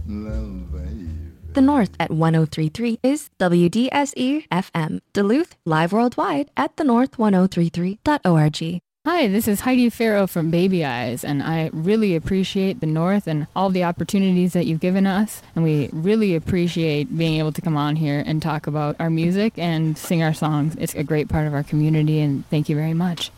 Little baby. The North at 1033 is WDSE FM. Duluth, live worldwide at thenorth1033.org. Hi, this is Heidi Farrow from Baby Eyes, and I really appreciate the North and all the opportunities that you've given us, and we really appreciate being able to come on here and talk about our music and sing our songs. It's a great part of our community, and thank you very much.